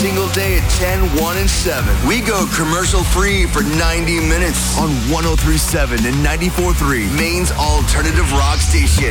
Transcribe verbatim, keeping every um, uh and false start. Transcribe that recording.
single day at ten, one, and seven. We go commercial-free for ninety minutes on one oh three point seven and ninety-four point three, Maine's alternative rock station.